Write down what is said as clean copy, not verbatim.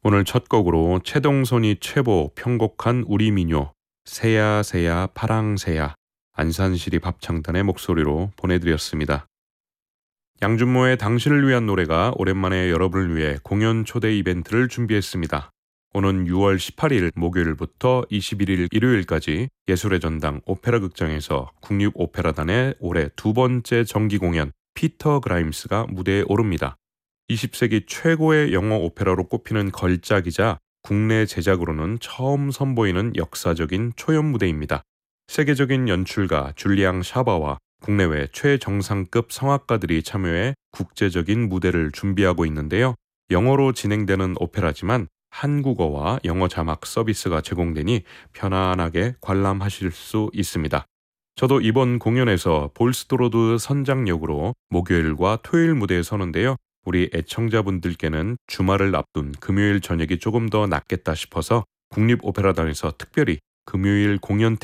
오늘 첫 곡으로 최동선이 최보 편곡한 우리 민요 새야 새야 파랑새야 안산시립 합창단의 목소리로 보내드렸습니다. 양준모의 당신을 위한 노래가 오랜만에 여러분을 위해 공연 초대 이벤트를 준비했습니다. 오는 6월 18일 목요일부터 21일 일요일까지 예술의 전당 오페라 극장에서 국립오페라단의 올해 두 번째 정기 공연 피터 그라임스가 무대에 오릅니다. 20세기 최고의 영어 오페라로 꼽히는 걸작이자 국내 제작으로는 처음 선보이는 역사적인 초연 무대입니다. 세계적인 연출가 줄리앙 샤바와 국내외 최정상급 성악가들이 참여해 국제적인 무대를 준비하고 있는데요. 영어로 진행되는 오페라지만 한국어와 영어 자막 서비스가 제공되니 편안하게 관람하실 수 있습니다. 저도 이번 공연에서 볼스토로드 선장 역으로 목요일과 토요일 무대에 서는데요. 우리 애청자분들께는 주말을 앞둔 금요일 저녁이 조금 더 낫겠다 싶어서 국립오페라단에서 특별히 금요일 공연